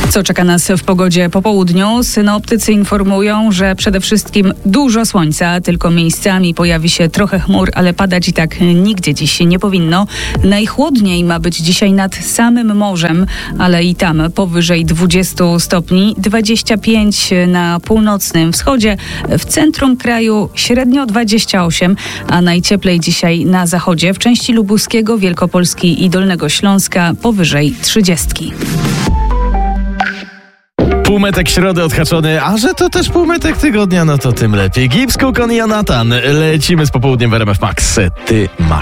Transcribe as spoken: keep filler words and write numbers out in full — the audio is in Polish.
Co czeka nas w pogodzie po południu? Synoptycy informują, że przede wszystkim dużo słońca, tylko miejscami pojawi się trochę chmur, ale padać i tak nigdzie dziś nie powinno. Najchłodniej ma być dzisiaj nad samym morzem, ale i tam powyżej dwudziestu stopni, dwadzieścia pięć na północnym wschodzie, w centrum kraju średnio dwadzieścia osiem, a najcieplej dzisiaj na zachodzie, w części lubuskiego, Wielkopolski i Dolnego Śląska powyżej trzydziestki. Półmetek środy odhaczony, a że to też półmetek tygodnia, no to tym lepiej. Gibbs, Cook i Jonathan. Lecimy z popołudniem w R M F Max. Ty masz.